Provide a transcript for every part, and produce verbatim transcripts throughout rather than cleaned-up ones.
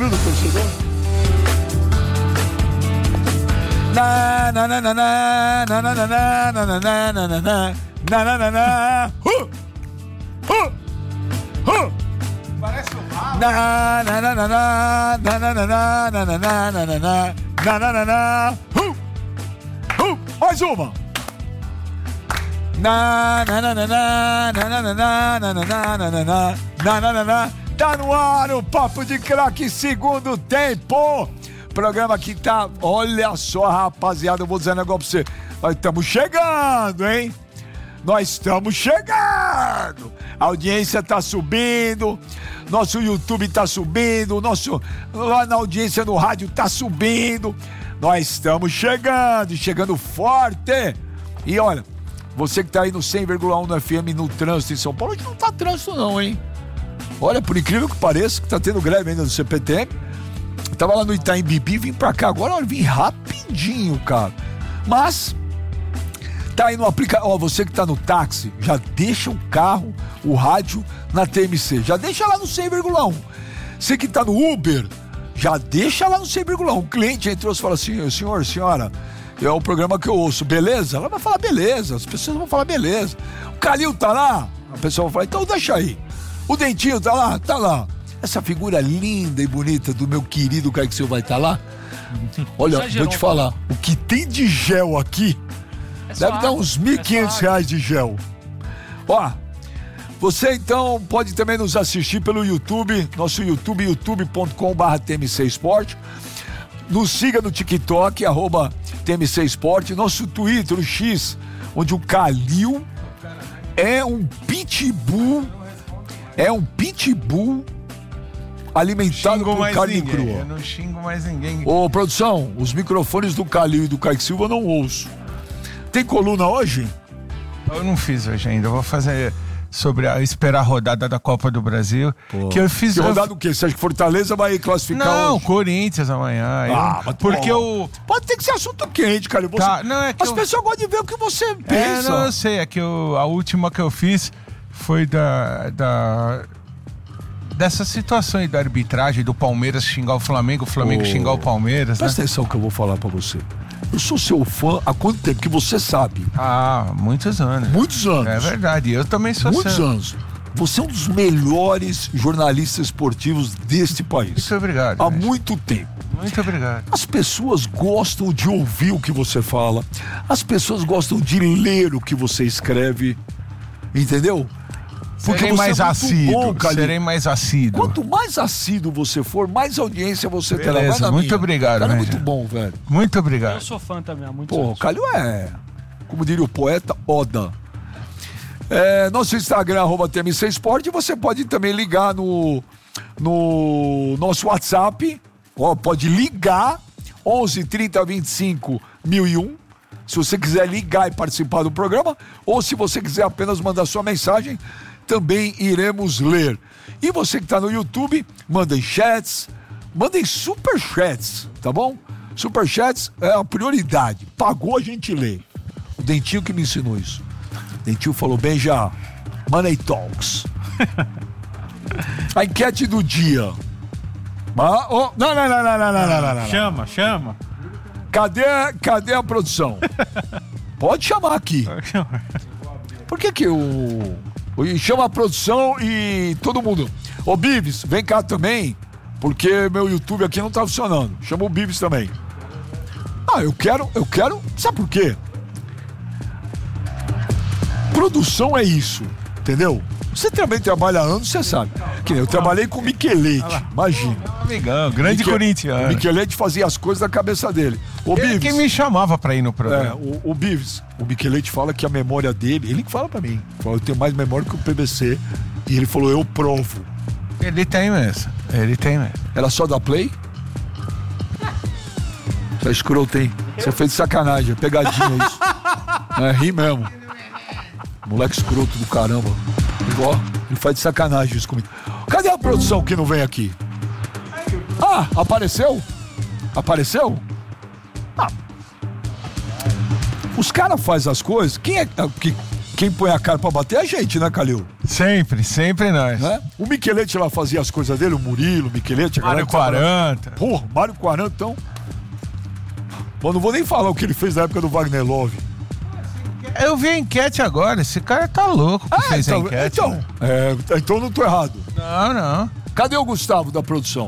ouviu do torcedor? Na na na na na na na na na na na na na na na na na. Parece um rabo. Na na na na na na na na na na na na na na na na na. Mais uma. Na na na na na na na na na na na na na na na na. Tá no ar o Papo de Craque, segundo tempo. Programa que tá, olha só, rapaziada, eu vou dizer um negócio pra você. Nós estamos chegando, hein? Nós estamos chegando. A audiência tá subindo, nosso YouTube tá subindo, nosso lá na audiência no rádio tá subindo. Nós estamos chegando, chegando forte. E olha, você que tá aí no cem vírgula um no F M no trânsito em São Paulo, hoje não tá trânsito não, hein? Olha, por incrível que pareça, que tá tendo greve ainda do C P T M. Eu tava lá no Itaim Bibi, vim pra cá agora, olha, vim rapidinho, cara. Mas, tá aí no aplicativo, ó, você que tá no táxi, já deixa o carro, o rádio na T M C, já deixa lá no cem vírgula um. Você que tá no Uber, já deixa lá no cem vírgula um. O cliente entrou e falou assim, senhor, senhora, é o programa que eu ouço, beleza? Ela vai falar beleza, as pessoas vão falar beleza. O Calil tá lá? A pessoa vai falar, então deixa aí. O Dentinho tá lá? Tá lá. Essa figura linda e bonita do meu querido Kaique Silva vai estar lá? Olha, vou te falar, o que tem de gel aqui, é deve dar uns mil e quinhentos reais de gel. Ó, você então pode também nos assistir pelo YouTube, nosso YouTube, youtube ponto com barra T M C Sport. Nos siga no TikTok, arroba T M C Sport, nosso Twitter, o X, onde o Calil é um pitbull, é um pitbull alimentado por carne ninguém, crua. Eu não xingo mais ninguém. Ô, produção, os microfones do Calil e do Kaique Silva eu não ouço. Tem coluna hoje? Eu não fiz hoje ainda, eu vou fazer sobre a, esperar a rodada da Copa do Brasil. Pô. Que eu fiz. Que rodada o quê? Você acha que Fortaleza vai classificar não, hoje? Não, Corinthians amanhã. Ah, eu, porque eu... Pode ter que ser assunto quente, cara. Você... Tá, não, é que As eu... pessoas gostam de ver o que você pensa. É, não, eu sei, é que eu, a última que eu fiz foi da... da... dessa situação aí da arbitragem, do Palmeiras xingar o Flamengo, o Flamengo oh, xingar o Palmeiras, presta né? atenção que eu vou falar pra você. Eu sou seu fã há quanto tempo? Que você sabe. Ah, muitos anos. Muitos anos. É verdade, eu também sou Muitos seu. anos. Você é um dos melhores jornalistas esportivos deste país. Muito obrigado. Há gente. muito tempo. Muito obrigado. As pessoas gostam de ouvir o que você fala. As pessoas gostam de ler o que você escreve. Entendeu? Porque serei mais é assíduo, bom, serei mais assíduo. Quanto mais assíduo você for, mais audiência você terá. Beleza, muito minha. obrigado, cara, é né, muito gente? bom, velho. Muito obrigado. Eu sou fã também, há muito Pô, o Calil é, como diria o poeta, Oda. É, nosso Instagram, arroba T M C Sport, e você pode também ligar no, no nosso WhatsApp, ó, pode ligar, onze, trinta, vinte e cinco, mil e um, se você quiser ligar e participar do programa, ou se você quiser apenas mandar sua mensagem, também iremos ler. E você que está no YouTube, mandem chats, mandem superchats, tá bom? Superchats é a prioridade. Pagou, a gente lê. O Dentinho que me ensinou isso. O Dentinho falou bem já. Money Talks. A enquete do dia. Ah, oh, não, não, não, não, não, não, não, não. Chama, chama. Cadê, cadê a produção? Pode chamar aqui. Por que que o... E chama a produção e todo mundo. Ô Bives, vem cá também, porque meu YouTube aqui não tá funcionando. Chama o Bives também. Ah, eu quero, eu quero. Sabe por quê? Produção é isso, entendeu? Você também trabalha há anos, você sabe. Que eu trabalhei com o Michelete, imagina. Amigão, grande Michel, corintiano. O Michelete fazia as coisas da cabeça dele. O Ele Bives, quem me chamava pra ir no programa. É, o, o Bives, o Michelete fala que a memória dele, ele que fala pra mim, fala, eu tenho mais memória que o P B C, e ele falou, eu provo. Ele tem mesmo, ele tem mesmo. Era só dar play? Você é escroto, hein? Você fez de sacanagem, é pegadinha isso. É, ri mesmo. Moleque escroto do caramba. Igual, ele faz de sacanagem isso comigo. Cadê a produção que não vem aqui? Ah, apareceu? Apareceu? Ah. Os caras fazem as coisas. Quem é que, quem põe a cara pra bater é a gente, né, Calil? Sempre, sempre nós. Né? O Michelete lá fazia as coisas dele, o Murilo, o Michelete. A Mário quarenta. Porra, Mário quarenta, então. Bom, não vou nem falar o que ele fez na época do Wagner Love. Eu vi a enquete agora, esse cara tá louco que Ah, fez então, a enquete. então, né? é, então não tô errado. Não, não. Cadê o Gustavo da produção?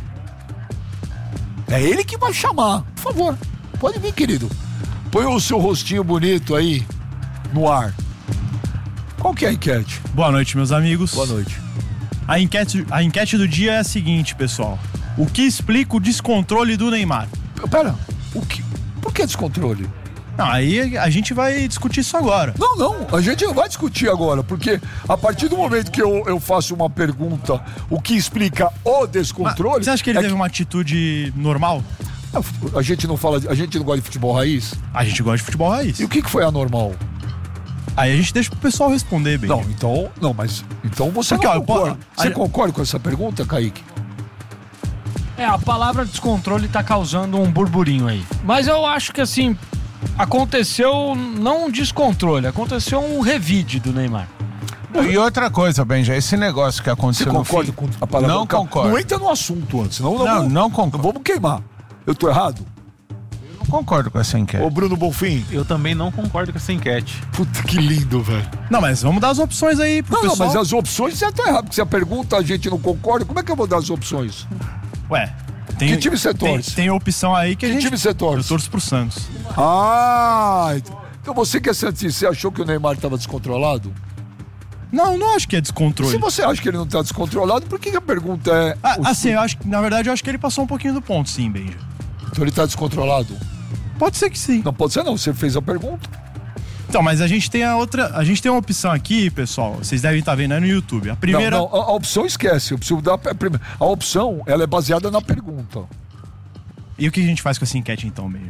É ele que vai chamar. Por favor, pode vir, querido. Põe o seu rostinho bonito aí no ar. Qual que é a enquete? Boa noite, meus amigos. Boa noite. A enquete, a enquete do dia é a seguinte, pessoal. O que explica o descontrole do Neymar? Pera, o que, por que descontrole? Não, aí a gente vai discutir isso agora. Não, não, a gente não vai discutir agora, porque a partir do momento que eu, eu faço uma pergunta, o que explica o descontrole... Mas você acha que ele é teve uma atitude normal? A gente não fala, a gente não gosta de futebol raiz? A gente gosta de futebol raiz. E o que, que foi anormal? Aí a gente deixa pro pessoal responder, bem. Não, então, não, mas então você Porque, não ó, concorda. pô, Você a- concorda com essa pergunta, Kaique? É, a palavra descontrole tá causando um burburinho aí. Mas eu acho que assim, aconteceu não um descontrole, aconteceu um revide do Neymar. E outra coisa, Benja, esse negócio que Você aconteceu no concorda fim... com a palavra? Não Calma, concordo. Não entra no assunto antes, senão Não, vamos, não concordo. vamos queimar. Eu tô errado? Não concordo com essa enquete. Ô, Bruno Bonfim? Eu também não concordo com essa enquete. Puta, que lindo, velho. Não, mas vamos dar as opções aí pro Não, não, pessoal. mas as opções você tá errado, porque se a pergunta a gente não concorda, como é que eu vou dar as opções? Ué, tem, Que time você tem, torce? tem opção aí que, Que a gente... time você torce? Eu torço pro Santos. Ah, então você que é santista, você achou que o Neymar tava descontrolado? Não, não acho que é descontrole. Se você acha que ele não tá descontrolado, por que, que a pergunta é... Ah, o- assim, eu acho que, na verdade, eu acho que ele passou um pouquinho do ponto, sim, Benja. Então ele tá descontrolado? Pode ser que sim. Não pode ser não, você fez a pergunta. Então, mas a gente tem a outra. A gente tem uma opção aqui, pessoal. Vocês devem estar vendo aí no YouTube. A primeira. Não, não, a, a opção esquece, eu preciso dar a primeira. A opção, ela é baseada na pergunta. E o que a gente faz com essa enquete então, Benja?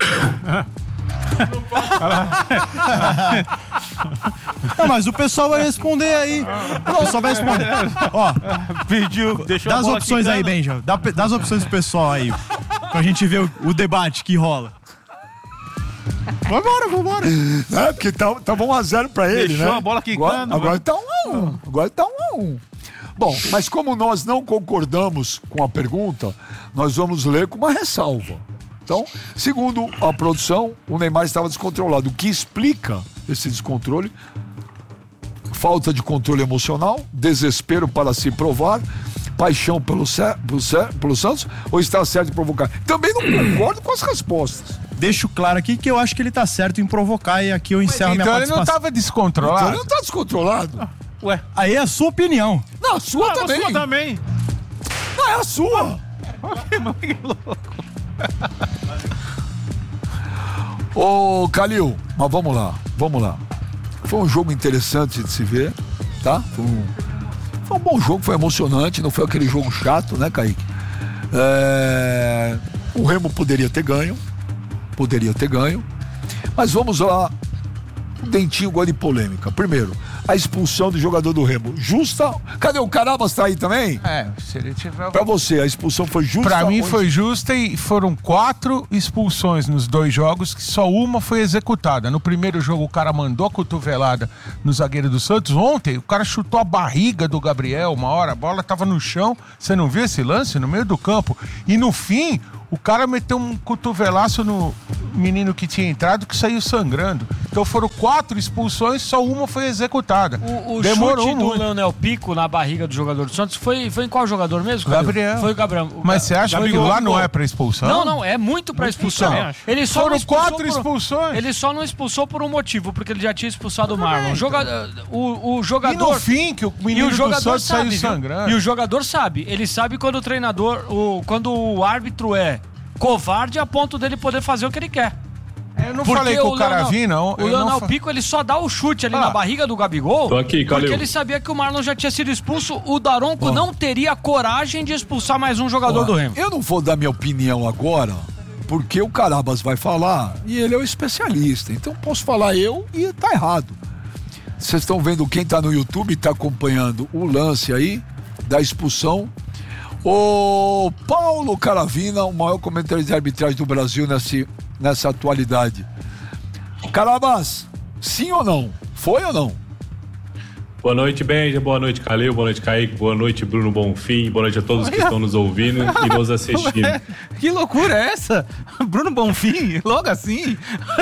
Não, mas o pessoal vai responder aí. O pessoal vai responder. Ó, Pediu, deixou dá a as bola opções aí, quicando. Benja. Dá, dá as opções pro pessoal aí. Pra gente ver o, o debate que rola. Vambora, vambora. É, porque tá, tava um a zero pra ele, Deixou né? a bola quicando, Agora, agora vai. tá um a um. Agora tá um a um. Bom, mas como nós não concordamos com a pergunta, nós vamos ler com uma ressalva. Então, segundo a produção, o Neymar estava descontrolado. O que explica esse descontrole? Falta de controle emocional, desespero para se provar, paixão pelo, Sé- pelo, Sé- pelo Santos, ou está certo em provocar? Também não concordo com as respostas. Deixo claro aqui que eu acho que ele tá certo em provocar e aqui eu encerro minha Então ele não participação. tava Então descontrolado? ele não está descontrolado. Ué, Aí é a sua opinião. Não, a sua ah, também. a sua também. Não, é a sua. Que louco. Ô, Calil, mas vamos lá, vamos lá. Foi um jogo interessante de se ver, tá? Foi um, foi um bom jogo, foi emocionante, não foi aquele jogo chato, né, Kaique? É, o Remo poderia ter ganho, poderia ter ganho, mas vamos lá, um dentinho igual de polêmica. Primeiro, a expulsão do jogador do Remo, justa? Cadê o Carabas, tá aí também? É, se ele tiver... Pra você, a expulsão foi justa? Pra mim ou- foi justa e foram quatro expulsões nos dois jogos, que só uma foi executada. No primeiro jogo o cara mandou a cotovelada no zagueiro do Santos. Ontem o cara chutou a barriga do Gabriel uma hora, a bola tava no chão. Você não viu esse lance? No meio do campo. E no fim, o cara meteu um cotovelaço no menino que tinha entrado que saiu sangrando. Então foram quatro expulsões, só uma foi executada. O, o Demorou chute do muito. Leonel Pico na barriga do jogador do Santos foi, foi em qual jogador mesmo? Calil? Gabriel. Foi o Gabriel. O Mas Ga- você acha que Gabigol. lá não é pra expulsão? Não, não, é muito pra expulsão. Então, Ele só foram não expulsou quatro por- expulsões. Ele só não expulsou por um motivo, porque ele já tinha expulsado o Marlon. Joga, o, o E no jogador. fim, que o E menino o do jogador Santos sabe, saiu viu? sangrando. E o jogador sabe. Ele sabe quando o treinador, o, quando o árbitro é covarde a ponto dele poder fazer o que ele quer. Eu não Porque falei que o cara Leonel- vinha, não. O Eu Leonel não fa- Pico, ele só dá o chute ali Ah. na barriga do Gabigol. Tô aqui, Calil. Porque ele sabia que o Marlon já tinha sido expulso. O Daronco não teria coragem de expulsar mais um jogador Ó, do Remo. Eu não vou dar minha opinião agora, porque o Carabas vai falar e ele é o especialista. Então posso falar eu e tá errado. Vocês estão vendo quem tá no YouTube, tá acompanhando o lance aí da expulsão. O Paulo Caravina, o maior comentarista de arbitragem do Brasil nessa, nessa atualidade. Carabas, sim ou não? Foi ou não? Boa noite, Benja. Boa noite, Calil. Boa noite, Kaique. Boa noite, Bruno Bonfim. Boa noite a todos que estão nos ouvindo e nos assistindo. Ué, que loucura é essa? Bruno Bonfim? Logo assim?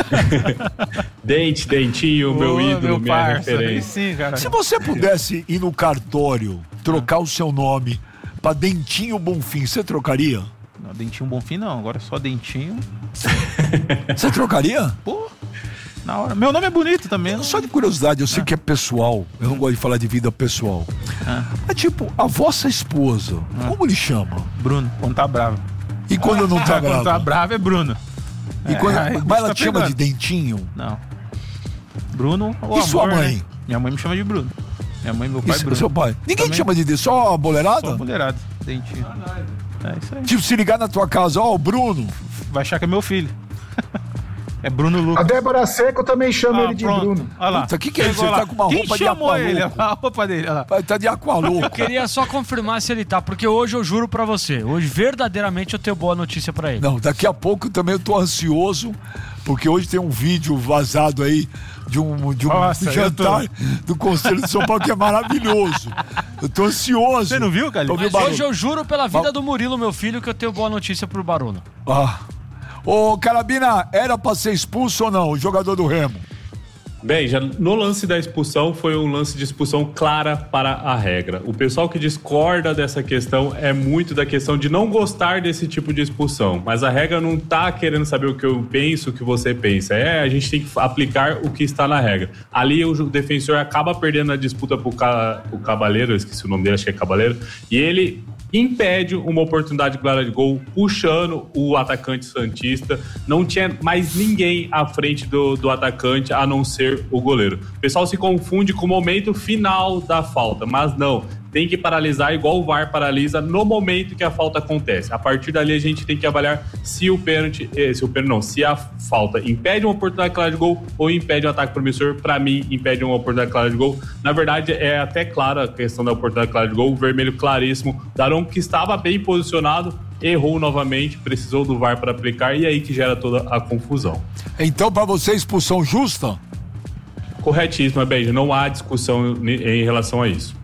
Dente, Dentinho, meu Ô, ídolo, meu minha parça, aí referência. sim, cara. Se você pudesse ir no cartório, trocar o seu nome pra Dentinho Bonfim, você trocaria? Não, Dentinho Bonfim não, agora é só Dentinho. Você trocaria? Pô, na hora. Meu nome é bonito também. Não... Só de curiosidade, eu sei que é pessoal, eu não gosto de falar de vida pessoal. Ah. Mas tipo, a vossa esposa, como lhe chama? Bruno, quando tá bravo. E quando não tá Quando tá brava? bravo é Bruno. E quando, É, aí mas ela tá te chama pegando. de Dentinho? Não. Bruno ou E sua amor, mãe? né? Minha mãe me chama de Bruno. Minha mãe e meu pai Isso, Bruno. seu pai? Ninguém Também. te chama de Dentinho, só a boleirada? Só mulherada, Dentinho. É isso aí. Tipo, se ligar na tua casa, ó, o Bruno. Vai achar que é meu filho. É Bruno A Lucas. Débora Seco também chama Ah, ele de pronto. Bruno. Olha lá. Puta, que que é isso? Chegou Ele lá. tá com uma Quem roupa de chamou ele? aqualouco. A roupa dele, olha lá. Pai, tá de aqualouco. Queria só confirmar se ele tá, porque hoje eu juro pra você, hoje verdadeiramente eu tenho boa notícia pra ele. Não, daqui a pouco também eu tô ansioso, porque hoje tem um vídeo vazado aí de um, de um Nossa, jantar eu do Conselho de São Paulo que é maravilhoso. Eu tô ansioso. Você não viu, Calil? Ouviu o Mas barulho? hoje eu juro pela vida Ba- do Murilo, meu filho, que eu tenho boa notícia pro Baruno. Ah. Ô, Carabina, era pra ser expulso ou não, o jogador do Remo? Bem, já no lance da expulsão foi um lance de expulsão clara para a regra. O pessoal que discorda dessa questão é muito da questão de não gostar desse tipo de expulsão. Mas a regra não tá querendo saber o que eu penso, o que você pensa. É, a gente tem que aplicar o que está na regra. Ali o defensor acaba perdendo a disputa pro ca... o Cabaleiro, eu esqueci o nome dele, acho que é Cabaleiro, e ele impede uma oportunidade clara de gol, puxando o atacante santista. Não tinha mais ninguém à frente do, do atacante, a não ser o goleiro. O pessoal se confunde com o momento final da falta, mas não. Tem que paralisar igual o V A R paralisa no momento que a falta acontece. A partir dali a gente tem que avaliar se o pênalti, eh, se o pênalti não, se a falta impede uma oportunidade clara de gol ou impede um ataque promissor. Para mim, impede uma oportunidade clara de gol. Na verdade, é até clara a questão da oportunidade clara de gol. O vermelho claríssimo. Daron, que estava bem posicionado, errou novamente, precisou do V A R para aplicar e aí que gera toda a confusão. Então, pra você, expulsão justa? Corretíssima, Beijo. Não há discussão em relação a isso.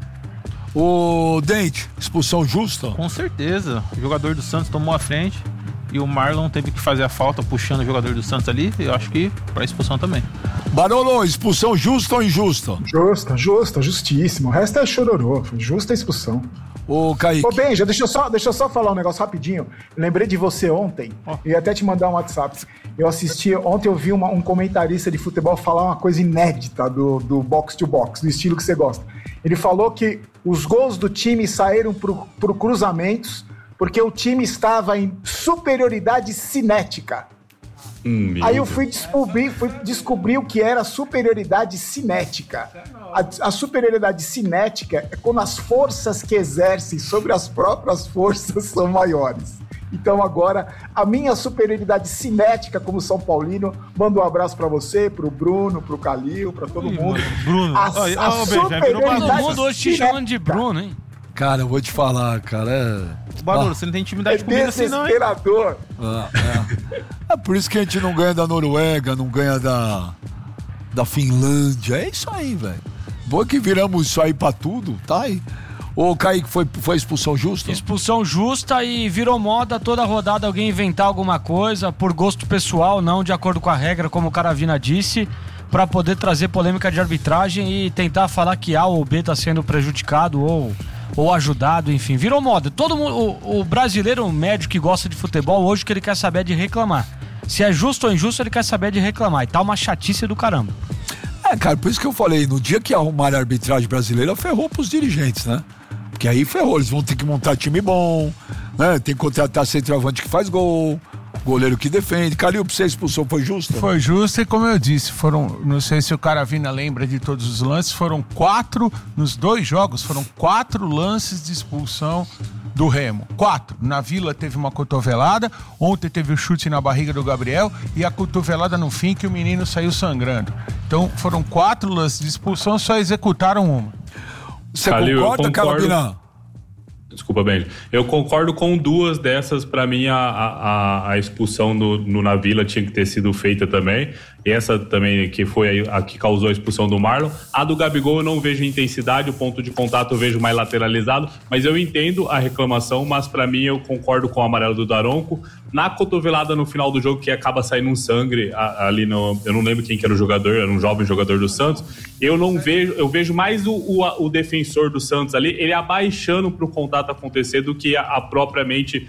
O Dente, expulsão justa? Com certeza. O jogador do Santos tomou a frente e o Marlon teve que fazer a falta puxando o jogador do Santos ali. Eu acho que para expulsão também. Barolo, expulsão justa ou injusta? Justa, justa, justíssimo. O resto é chororô. Justa a expulsão. Ô, Kaique. Ô, Benja, deixa eu só, deixa eu só falar um negócio rapidinho. Lembrei de você ontem e ia até te mandar um WhatsApp. Eu assisti, ontem eu vi uma, um comentarista de futebol falar uma coisa inédita do, do box to box, do estilo que você gosta. Ele falou que os gols do time saíram pro, pro cruzamentos porque o time estava em superioridade cinética. Hum, Aí eu fui descobrir, fui descobrir o que era superioridade cinética. A, a superioridade cinética é quando as forças que exercem sobre as próprias forças são maiores. Então agora, a minha superioridade cinética como São Paulino, mando um abraço pra você, pro Bruno, pro Calil, pra todo Ih, mundo. mano, Bruno. A, Olha, a ó, Benja, virou Todo bagunça. mundo hoje te chamando de Bruno, hein? Cara, eu vou te falar, cara. É, Barulho, Ah, você não tem É intimidade comigo assim não, hein? desesperador. ah, é. É por isso que a gente não ganha da Noruega, não ganha da, da Finlândia. É isso aí, velho. Boa que viramos isso aí pra tudo, tá aí. Ô, Kaique, foi, foi expulsão justa? Expulsão justa e virou moda toda rodada alguém inventar alguma coisa por gosto pessoal, não de acordo com a regra, como o Caravina disse, pra poder trazer polêmica de arbitragem e tentar falar que A ou B tá sendo prejudicado ou, ou ajudado, enfim. Virou moda. Todo mundo, o, o brasileiro médio que gosta de futebol, hoje o que ele quer saber é de reclamar. Se é justo ou injusto, ele quer saber de reclamar. E tá uma chatice do caramba. É, cara, por isso que eu falei, no dia que arrumarem a arbitragem brasileira, ferrou pros dirigentes, né? Porque aí ferrou, eles vão ter que montar time bom, né? Tem que contratar centroavante que faz gol, goleiro que defende. Calil, pra você a expulsão foi justa? Foi justo e como eu disse, foram, não sei se o Caravina lembra de todos os lances, foram quatro, nos dois jogos, foram quatro lances de expulsão do Remo. Quatro. Na Vila teve uma cotovelada, ontem teve o chute na barriga do Gabriel e a cotovelada no fim que o menino saiu sangrando. Então foram quatro lances de expulsão, só executaram uma. Você Calil, eu concorda, concordo. Carabina? Desculpa, Benji. Eu concordo com duas dessas. Para mim, a, a, a expulsão do, no, na Vila tinha que ter sido feita também. Essa também que foi a que causou a expulsão do Marlon. A do Gabigol eu não vejo intensidade, o ponto de contato eu vejo mais lateralizado, mas eu entendo a reclamação, mas pra mim eu concordo com o amarelo do Daronco. Na cotovelada no final do jogo, que acaba saindo um sangue ali no... Eu não lembro quem que era o jogador, era um jovem jogador do Santos. Eu não vejo... Eu vejo mais o, o, o defensor do Santos ali, ele abaixando pro contato acontecer do que a, a propriamente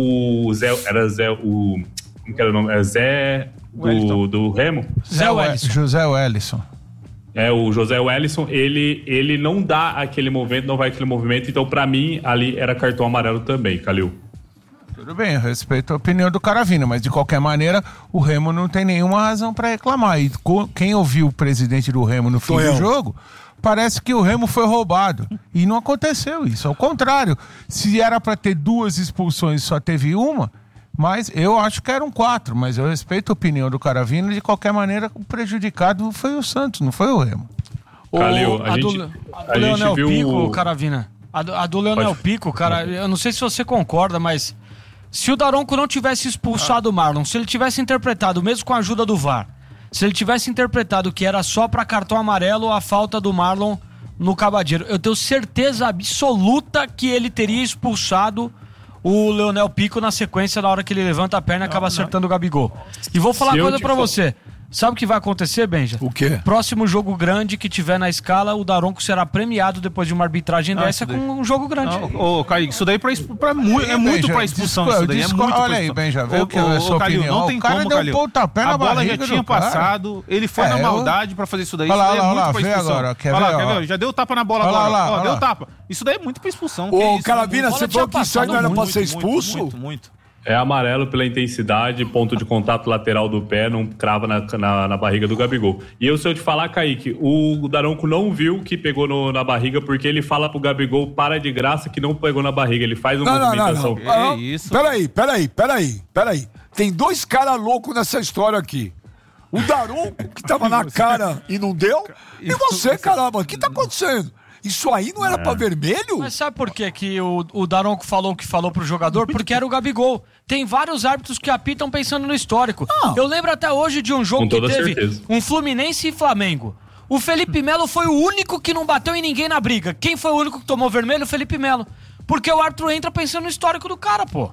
o Zé... Era Zé... O, como que era o nome? É Zé... Do, do Remo? Zé Wellison. José Wellison. É, o José Wellison, ele, ele não dá aquele movimento, não vai aquele movimento, então pra mim ali era cartão amarelo também, Calil. Tudo bem, eu respeito a opinião do Caravina, mas de qualquer maneira o Remo não tem nenhuma razão pra reclamar. E quem ouviu o presidente do Remo no fim do jogo, parece que o Remo foi roubado. E não aconteceu isso, ao contrário. Se era pra ter duas expulsões e só teve uma, mas eu acho que eram quatro, mas eu respeito a opinião do Caravina. De qualquer maneira, o prejudicado foi o Santos, não foi o Remo. Calil, a, a gente, do, a do a Leonel gente viu... Pico, Caravina. A do, a do Leonel Pode... Pico, cara, eu não sei se você concorda, mas se o Daronco não tivesse expulsado o Marlon, se ele tivesse interpretado, mesmo com a ajuda do V A R, se ele tivesse interpretado que era só para cartão amarelo a falta do Marlon no Cabadeiro, eu tenho certeza absoluta que ele teria expulsado o Leonel Pico na sequência, na hora que ele levanta a perna e acaba acertando o Gabigol. E vou falar uma coisa pra você. Sabe o que vai acontecer, Benja? O quê? Próximo jogo grande que tiver na escala, o Daronco será premiado depois de uma arbitragem ah, dessa com um jogo grande. Ô, oh, Kaique, isso daí pra, pra, muito, é muito pra expulsão. Isso daí é muito pra Olha aí, Benja, vê o que é a sua opinião. Não tem o cara como, deu Calil. um pontapé na a bola já barriga tinha do cara. passado, ele foi é, na eu... maldade pra fazer isso daí. Olha lá, isso daí olha é lá, muito pra expulsão. Agora, quer olha ver, lá, quer ó. ver? Já deu tapa na bola olha agora. Lá, ó, olha deu lá. tapa. Isso daí é muito pra expulsão. Ô, Caravina, você falou que isso aí não era pra ser expulso? Muito, muito. É amarelo pela intensidade, ponto de contato lateral do pé, não crava na, na, na barriga do Gabigol. E eu, se eu te falar, Kaique, o Daronco não viu que pegou no, na barriga, porque ele fala pro Gabigol, para de graça, que não pegou na barriga. Ele faz uma não, movimentação. Não, não, não. É isso. Peraí, peraí, peraí, peraí. Tem dois caras loucos nessa história aqui. O Daronco, que tava na cara e não deu, e você, caramba, o que tá acontecendo? Isso aí não era é. pra vermelho? Mas sabe por que, que o, o Daronco falou o que falou pro jogador? Porque era o Gabigol. Tem vários árbitros que apitam pensando no histórico. Ah. Eu lembro até hoje de um jogo que teve certeza. um Fluminense e Flamengo. O Felipe Melo foi o único que não bateu em ninguém na briga. Quem foi o único que tomou vermelho? O Felipe Melo. Porque o árbitro entra pensando no histórico do cara, pô.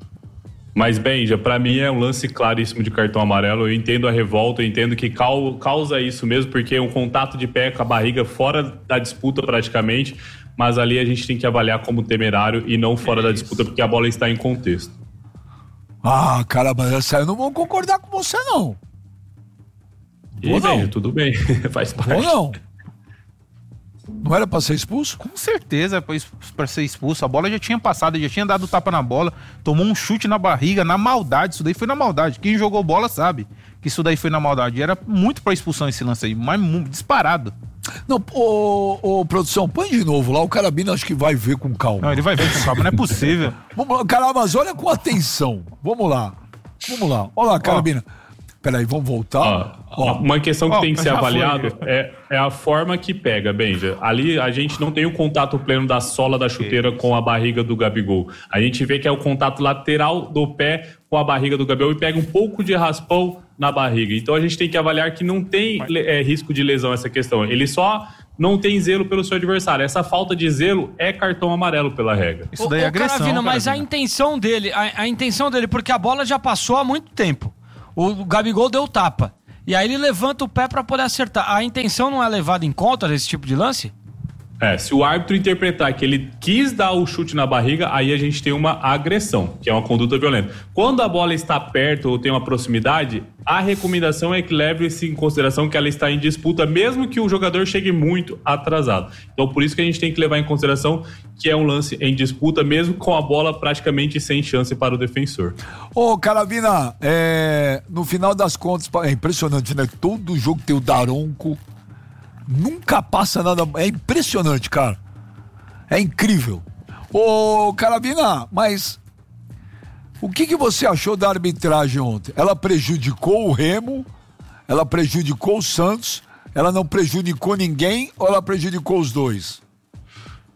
Mas, Benja, pra mim é um lance claríssimo de cartão amarelo. Eu entendo a revolta, eu entendo que causa isso mesmo, porque é um contato de pé com a barriga fora da disputa praticamente, mas ali a gente tem que avaliar como temerário e não fora é da disputa, porque a bola está em contexto. Ah, caramba, essa eu não vou concordar com você, não. E, Benja, não. tudo bem, faz parte. Ou não. Não era pra ser expulso? Com certeza, pra ser expulso. A bola já tinha passado, já tinha dado tapa na bola, tomou um chute na barriga, na maldade. Isso daí foi na maldade. Quem jogou bola sabe que isso daí foi na maldade. Era muito pra expulsão esse lance aí, mas disparado. Não, ô, ô, produção, põe de novo lá. O Carabina acho que vai ver com calma. Não, ele vai ver com calma, não é possível. Vamos lá, Caramba, mas olha com atenção. Vamos lá. Vamos lá. Olha lá, Carabina. Ó. Peraí, vamos voltar. Ah, Ó, uma questão que ó, tem que ser avaliado é, é a forma que pega, Benja. Ali a gente não tem o contato pleno da sola da chuteira okay. com a barriga do Gabigol. A gente vê que é o contato lateral do pé com a barriga do Gabigol e pega um pouco de raspão na barriga. Então a gente tem que avaliar que não tem é, risco de lesão essa questão. Ele só não tem zelo pelo seu adversário. Essa falta de zelo é cartão amarelo pela regra. Isso daí é agressão, Caravina, mas Caravina. a intenção dele, a, a intenção dele, porque a bola já passou há muito tempo. O Gabigol deu tapa. E aí ele levanta o pé pra poder acertar. A intenção não é levada em conta nesse tipo de lance? É, se o árbitro interpretar que ele quis dar o chute na barriga, aí a gente tem uma agressão, que é uma conduta violenta. Quando a bola está perto ou tem uma proximidade, a recomendação é que leve-se em consideração que ela está em disputa, mesmo que o jogador chegue muito atrasado. Então, por isso que a gente tem que levar em consideração que é um lance em disputa, mesmo com a bola praticamente sem chance para o defensor. Ô, Caravina, é, no final das contas, é impressionante, né? Todo jogo tem o Daronco. Nunca passa nada. É impressionante, cara. É incrível. Ô, Caravina, mas o que, que você achou da arbitragem ontem? Ela prejudicou o Remo? Ela prejudicou o Santos? Ela não prejudicou ninguém ou ela prejudicou os dois?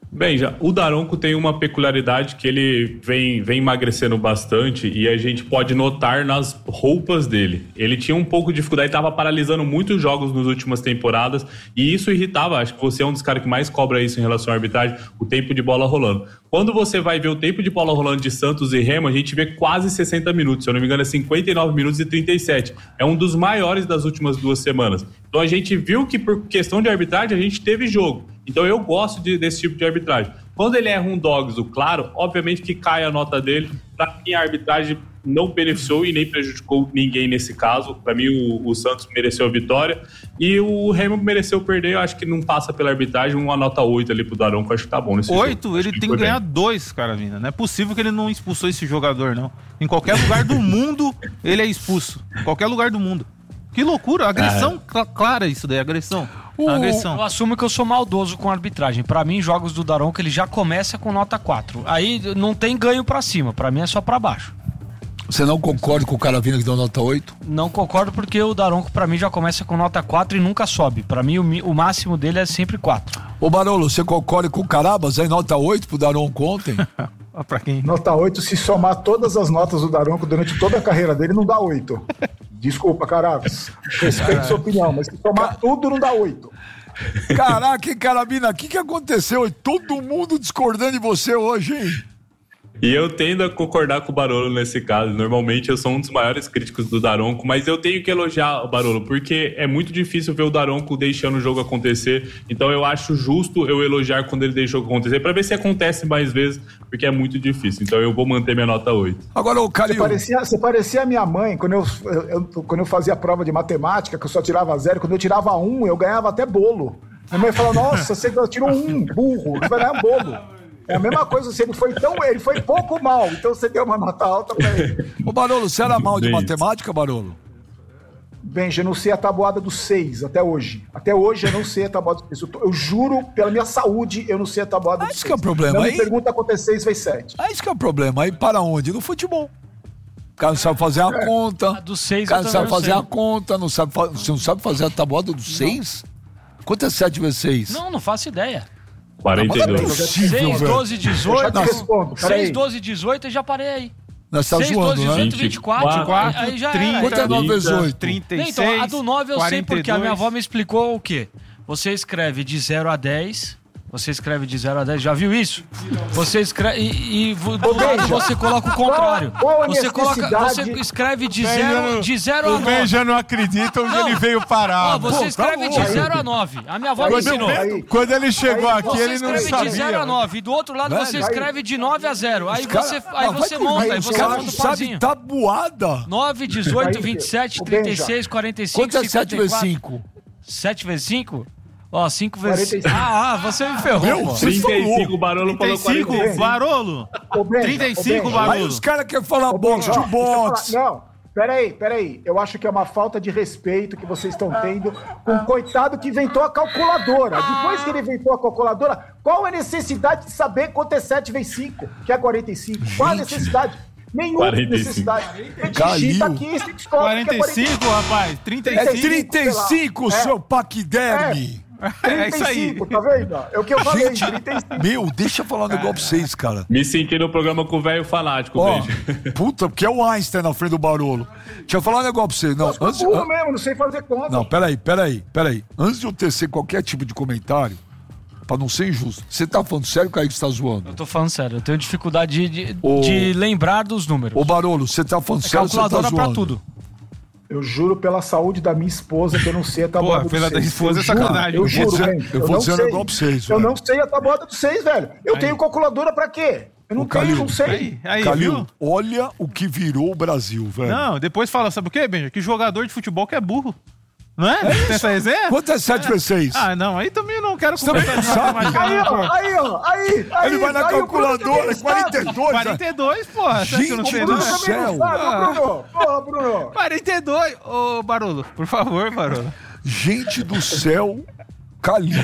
Bem, já, o Daronco tem uma peculiaridade que ele vem, vem emagrecendo bastante e a gente pode notar nas roupas dele. Ele tinha um pouco de dificuldade, estava paralisando muitos jogos nas últimas temporadas e isso irritava. Acho que você é um dos caras que mais cobra isso em relação à arbitragem, o tempo de bola rolando. Quando você vai ver o tempo de bola rolando de Santos e Remo, a gente vê quase sessenta minutos, se eu não me engano é cinquenta e nove minutos e trinta e sete. É um dos maiores das últimas duas semanas. Então a gente viu que por questão de arbitragem a gente teve jogo. Então eu gosto de, desse tipo de arbitragem. Quando ele erra um dogs, o claro, obviamente que cai a nota dele. Para mim a arbitragem não beneficiou e nem prejudicou ninguém nesse caso. Para mim o, o Santos mereceu a vitória e o Remo mereceu perder. Eu acho que não passa pela arbitragem, uma nota oito ali pro Daronco, acho que tá bom nesse oito? jogo. Ele tem que ganhar dois, cara, Vina. Não é possível que ele não expulsou esse jogador, não. Em qualquer lugar do mundo ele é expulso. Em qualquer lugar do mundo. Que loucura, agressão é. clara isso daí, agressão. O, agressão. Eu assumo que eu sou maldoso com a arbitragem. Pra mim, jogos do Daronco, ele já começa com nota quatro. Aí não tem ganho pra cima, pra mim é só pra baixo. Você não concorda com o Caravina que deu nota oito? Não concordo porque o Daronco pra mim já começa com nota quatro e nunca sobe. Pra mim o, o máximo dele é sempre quatro. Ô Barolo, você concorda com o Carabas aí, nota oito pro Daronco ontem? Pra quem? Nota oito, se somar todas as notas do Daronco durante toda a carreira dele, não dá oito. Desculpa, Carabas. Respeito sua opinião, mas se somar tudo, não dá oito. Caraca, hein, Carabina, o que, que aconteceu? Todo mundo discordando de você hoje, hein? E eu tendo a concordar com o Barolo nesse caso. Normalmente eu sou um dos maiores críticos do Daronco, mas eu tenho que elogiar o Barolo, porque é muito difícil ver o Daronco deixando o jogo acontecer. Então eu acho justo eu elogiar quando ele deixa o jogo acontecer, pra ver se acontece mais vezes, porque é muito difícil. Então eu vou manter minha nota oito. Agora, o Calil... Você parecia, você parecia a minha mãe, quando eu, eu, quando eu fazia prova de matemática, que eu só tirava zero, quando eu tirava um, eu ganhava até bolo. Minha mãe falava, nossa, você tirou um, burro, você vai ganhar bolo. É a mesma coisa, se ele foi tão. Ele foi pouco mal, então você deu uma nota alta pra ele. Ô Barolo, você era mal de matemática, Barolo? Benja, eu não sei a tabuada do seis até hoje. Até hoje eu não sei a tabuada do seis. Eu, tô, eu juro, pela minha saúde, eu não sei a tabuada ah, do seis. Isso que é o problema. Não aí... me pergunta quanto é seis vezes sete. Ah, isso que é o problema. Aí para onde? No futebol. O cara não sabe fazer a é. conta. A do seis o cara não sabe fazer sei. a conta, não sabe, você não sabe fazer a tabuada do seis? Quanto é sete vezes seis? Não, não faço ideia. quarenta e dois. seis, doze, dezoito. Respondo, seis, doze, dezoito e já parei aí. Nós tá seis, zoando, doze, dezoito, vinte e quatro. vinte e quatro, aí já trinta, era. Quanto é nove vezes oito? trinta e seis, Então, a do nove eu quarenta e dois. sei porque a minha avó me explicou o quê? Você escreve de zero a dez. Você escreve de zero a dez, já viu isso? Você escreve e, e do lado você coloca o contrário. Qual, qual a você coloca, você necessidade? escreve de zero, de zero a O nove. Ben já não acredita onde Não. ele veio parar. Ó, você Pô, escreve tá bom. de zero a nove. A minha avó me Quando, ensinou. Aí. quando ele chegou aqui, Você ele não escreve sabia. de zero a nove. E do outro lado Velho, você aí- escreve de nove a zero. Aí Cara, você, aí não, vai você com- monta, aí aí os você caras monta não o sabem parzinho. tabuada. nove, dezoito, Aí, vinte e sete, o trinta e Benja. seis, quarenta e cinco, Quanto é sete cinquenta e vezes quatro. cinco? sete vezes cinco? Ó, cinco vezes... quarenta e cinco. Ah, ah, você me ferrou, Meu, pô. você trinta e cinco, falou. o Barolo falou trinta e cinco, quarenta e cinco. Barolo. Ô, Benja, trinta e cinco, ô, Benja. Aí Barolo. os caras querem falar Ô, box Benja, to ó, deixa eu box. falar. Não, peraí, peraí. Eu acho que é uma falta de respeito que vocês estão tendo com o coitado que inventou a calculadora. Depois que ele inventou a calculadora, qual a necessidade de saber quanto é sete vezes cinco, que é quarenta e cinco? Qual a necessidade? Nenhuma quarenta e cinco. necessidade. Você Calil. digita aqui e se descobre que quarenta e cinco, rapaz. trinta e É cinco. trinta e cinco, sei lá. seu paquiderme. É isso aí. trinta e cinco, tá vendo? É o que eu falei, Gente, trinta e cinco. meu, deixa eu falar um negócio pra vocês, cara. Me senti no programa com o velho fanático, Ó, beijo. puta, porque é o Einstein na frente do Barolo. Deixa eu falar um negócio pra você. Não, Eu sou antes, burro mesmo, não sei fazer conta. não, peraí, peraí, peraí. Antes de eu tecer qualquer tipo de comentário, pra não ser injusto, você tá falando sério, Kaique, você tá zoando? Eu tô falando sério, eu tenho dificuldade de, de, Ô- de lembrar dos números. Ô, Barolo, você tá falando É sério, você tá calculadora zoando? pra tudo. Eu juro pela saúde da minha esposa que eu não sei a tabuada Pô, do pela seis. da esposa Eu é juro, sacanagem. Eu Eu vou juro, dizer- velho. eu vou não dizer um sei. negócio pra vocês, Eu velho. não sei a tabuada do seis, velho. Eu Aí. tenho calculadora pra quê? Eu não Ô, tenho, Calil, não sei. Aí, aí, Calil, viu? olha o que virou o Brasil, velho. Não, depois fala, sabe o quê, Benja? Que jogador de futebol que é burro. Não é? Tem essa resenha? Quanto é sete vezes seis? Ah, não, aí também não quero também comentar não de sabe? matemática, Aí, não, ó, pô. aí, ó, aí, aí. Ele vai na aí o Bruno calculadora, também quarenta e sabe. dois. quarenta e dois, porra. Você acha que eu não Gente sei, O do não? Bruno também céu. não sabe, ô, Bruno. Porra, Bruno. quarenta e dois. Ô, Barolo, por favor, Barolo. Gente do céu, Calil.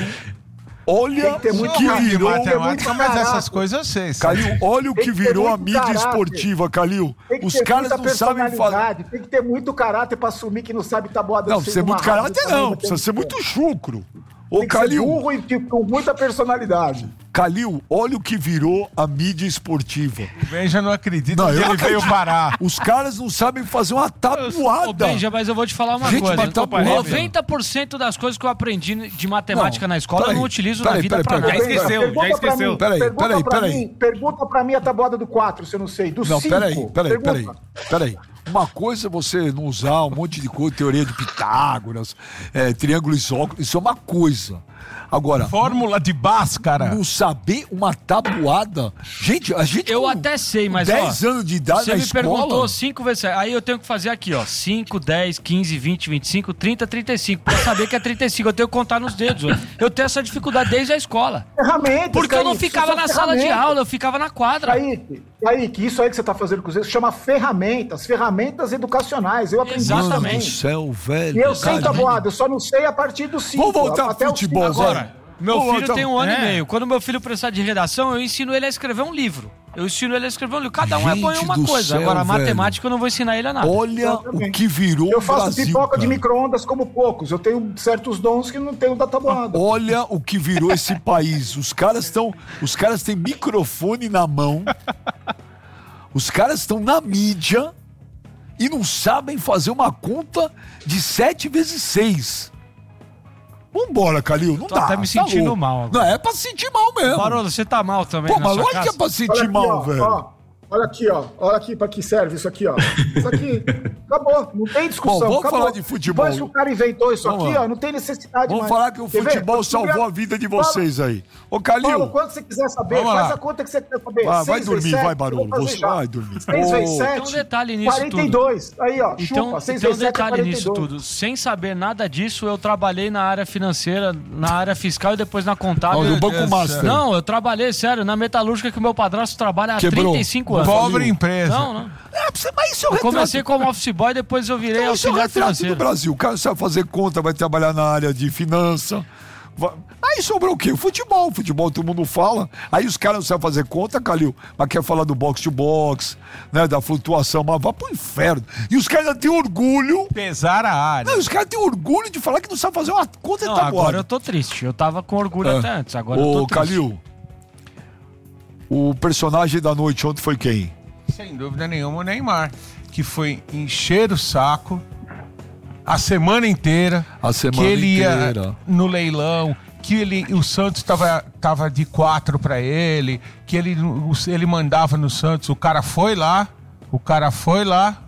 Olha Tem que ter o muito que caráter, virou. tem Matemática, muito mas caráter. essas coisas eu sei. Calil, olha o Tem que que ter virou a muito mídia caráter. esportiva, Calil. Tem que Os ter caras muita não sabem falar. personalidade, tem que ter muito caráter pra assumir que não sabe tabuada Não, do seis precisa ser numa muito rádio caráter, também, não. tem Precisa que ser ter. muito chucro. Ô, Tem que ser Calil, burro e tipo, com muita personalidade. Calil, olha o que virou a mídia esportiva. O Benja não acredita Não, que eu ele acredito. veio parar. Os caras não sabem fazer uma tabuada. Ô, Benja, mas eu vou te falar uma Gente, coisa. mas tá porra, noventa por cento das coisas que eu aprendi de matemática Não, na escola eu peraí, não utilizo peraí, na vida peraí, pra peraí, nada. Já esqueceu, Pergunta já pra esqueceu. mim, Peraí, pergunta peraí, pra peraí. mim, pergunta pra mim a tabuada do quatro, se eu não sei. Do Não, cinco. peraí, peraí, peraí, Pergunta. peraí. Uma coisa é você não usar um monte de coisa, teoria de Pitágoras, é, triângulo isóclito, isso é uma coisa. Agora, Fórmula de Bhaskara. não saber uma tabuada. Gente, a gente. Eu com até sei, mas ó, dez anos de idade você na me escola. perguntou cinco vezes. Aí eu tenho que fazer aqui, ó. cinco, dez, quinze, vinte, vinte e cinco, trinta, trinta e cinco. Pra saber que é trinta e cinco, eu tenho que contar nos dedos. Ó. Eu tenho essa dificuldade desde a escola. Ferramentas, Porque eu não Kaique, ficava isso na são sala de ferramentas. aula, eu ficava na quadra. Kaique, Kaique, isso aí que você tá fazendo com os erros chama ferramentas, ferramentas educacionais. Eu aprendi isso Mano também. do céu, velho. E eu sei cara. tabuada, eu só não sei a partir do cinco. Vamos voltar até ao o futebol cinco. agora. Meu Ô, filho então, tem um ano é. e meio. Quando meu filho precisar de redação, eu ensino ele a escrever um livro. Eu ensino ele a escrever um livro. Cada um é bom em Gente uma do coisa. céu, Agora, a velho. matemática eu não vou ensinar ele a nada. Olha o que virou Eu o faço Brasil, pipoca de cara. micro-ondas como poucos. Eu tenho certos dons que não tenho da tabuada. Olha o que virou esse país. Os caras estão, os caras têm microfone na mão. Os caras estão na mídia e não sabem fazer uma conta de sete vezes seis. Vambora, Calil, não Tô dá. até me tá sentindo louco. mal agora. Não, é pra sentir mal mesmo. Barolo, você tá mal também Pô, na mas sua lógico que é casa? pra Olha sentir aqui, mal, ó, velho. ó. Olha aqui, ó. Olha aqui pra que serve isso aqui, ó. Isso aqui. Acabou. Não tem discussão. Bom, vamos acabou. falar de futebol. Depois que o cara inventou isso Vamos aqui, lá. ó, não tem necessidade Vamos mais. falar que o Quer ver? futebol Descobri salvou a- a vida de Fala- vocês aí. Ô, Paulo, Calil, quando você quiser saber, Vamos faz lá. a conta que você quer saber. Vai, vai Seis vezes dormir, sete, vai, Barolo. eu vou fazer Você já. vai dormir. seis Ô, vezes sete, Tem um detalhe nisso quarenta e dois. Aí, ó, Então, chupa. seis então um vezes sete é detalhe quarenta e nisso dois. tudo. Sem saber nada disso, eu trabalhei na área financeira, na área fiscal e depois na contábil. Ó, no Banco Deus Master. Não, eu trabalhei, sério, na metalúrgica que o meu padrasto trabalha há Quebrou. trinta e cinco anos. Pobre empresa. Não, não. É, você- mas isso é o Eu retrato. comecei como office boy, depois eu virei Então, isso é o auxiliar retrato do financeiro. Brasil. O cara sabe fazer conta, vai trabalhar na área de finança. Vai- Aí sobrou o quê? O futebol. O futebol todo mundo fala. Aí os caras não sabem fazer conta, Calil, mas quer falar do box to box, né? Da flutuação, mas vai pro inferno. E os caras ainda têm orgulho. Pesar a área. Não, os caras têm orgulho de falar que não sabe fazer uma conta e Não, tá agora eu tô triste. Eu tava com orgulho É. até antes, agora eu tô Ô, triste. Calil, o personagem da noite ontem foi quem? Sem dúvida nenhuma, o Neymar, que foi encher o saco a semana inteira. A semana que ele inteira. ia no leilão, que ele, o Santos tava, tava de quatro pra ele, que ele, o- ele mandava no Santos. O cara foi lá, o cara foi lá,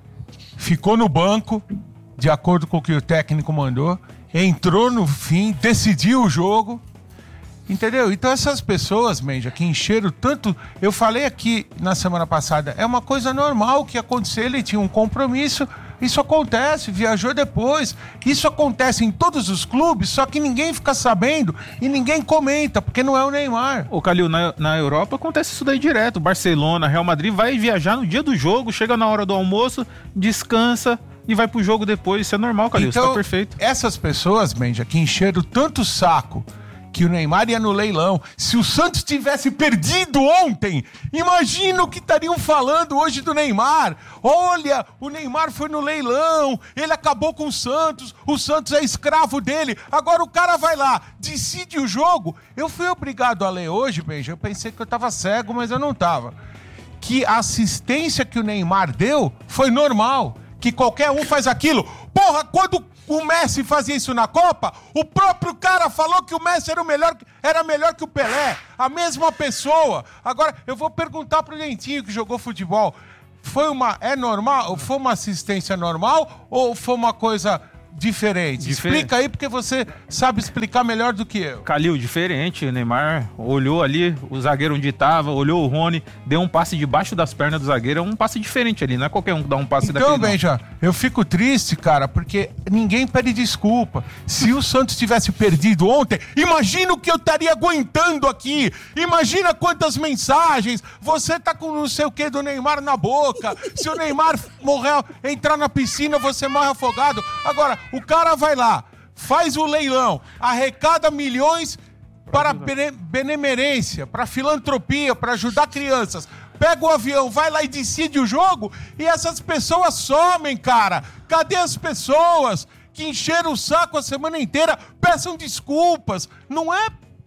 ficou no banco, de acordo com o que o técnico mandou, entrou no fim, decidiu o jogo. Entendeu? Então essas pessoas, Menja, que encheram tanto... Eu falei aqui na semana passada, é uma coisa normal que aconteceu, ele tinha um compromisso, isso acontece, viajou depois, isso acontece em todos os clubes, só que ninguém fica sabendo e ninguém comenta, porque não é o Neymar. Ô, Calil, na, na Europa acontece isso daí direto. Barcelona, Real Madrid vai viajar no dia do jogo, chega na hora do almoço, descansa e vai pro jogo depois. Isso é normal, Calil, isso tá perfeito. essas pessoas, Menja, que encheram tanto saco que o Neymar ia no leilão. Se o Santos tivesse perdido ontem, imagina o que estariam falando hoje do Neymar. Olha, o Neymar foi no leilão, ele acabou com o Santos, o Santos é escravo dele. Agora o cara vai lá, decide o jogo. Eu fui obrigado a ler hoje, Benja, eu pensei que eu tava cego, mas eu não tava. Que a assistência que o Neymar deu foi normal, que qualquer um faz aquilo. Porra, quando o Messi fazia isso na Copa, o próprio cara falou que o Messi era o melhor, era melhor que o Pelé, a mesma pessoa. Agora, eu vou perguntar pro Dentinho que jogou futebol, foi uma, é normal, foi uma assistência normal ou foi uma coisa diferente? Diferente. Explica aí, porque você sabe explicar melhor do que eu. Calil, diferente, o Neymar olhou ali o zagueiro onde tava, olhou o Rony, deu um passe debaixo das pernas do zagueiro, é um passe diferente ali, não é qualquer um que dá um passe Então, daquele não. Benja, eu fico triste, cara, porque ninguém pede desculpa. Se o Santos tivesse perdido ontem, imagina o que eu estaria aguentando aqui. Imagina quantas mensagens. Você tá com não sei o que do Neymar na boca. Se o Neymar morrer, entrar na piscina, você morre afogado. Agora, o cara vai lá, faz o leilão, arrecada milhões para bene- benemerência, para filantropia, para ajudar crianças. Pega o avião, vai lá e decide o jogo e essas pessoas somem, cara. Cadê as pessoas que encheram o saco a semana inteira? Peçam desculpas. Não é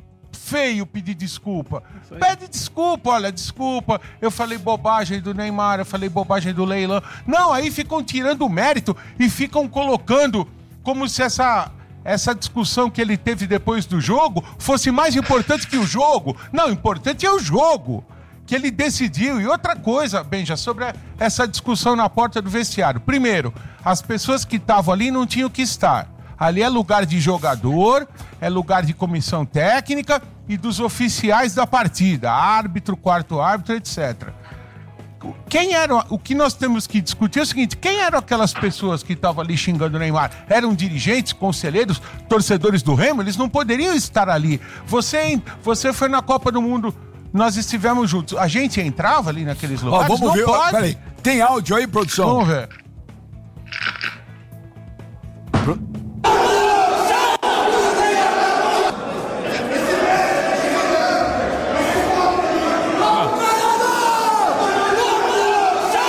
feio pedir desculpa. Pede desculpa, olha, desculpa. Eu falei bobagem do Neymar, eu falei bobagem do Leilão. Não, aí ficam tirando o mérito e ficam colocando como se essa, essa discussão que ele teve depois do jogo fosse mais importante que o jogo. Não, importante é o jogo que ele decidiu. E outra coisa, Benja, sobre essa discussão na porta do vestiário. Primeiro, as pessoas que estavam ali não tinham que estar. Ali é lugar de jogador, é lugar de comissão técnica e dos oficiais da partida, árbitro, quarto árbitro, etcétera. Quem era, o que nós temos que discutir é o seguinte: quem eram aquelas pessoas que estavam ali xingando o Neymar? Eram dirigentes, conselheiros, torcedores do Remo? Eles não poderiam estar ali. Você, você foi na Copa do Mundo, nós estivemos juntos. A gente entrava ali naqueles Ó, lugares? vamos não ver. ó, pode. Peraí, tem áudio aí, produção? Vamos ver. Pro-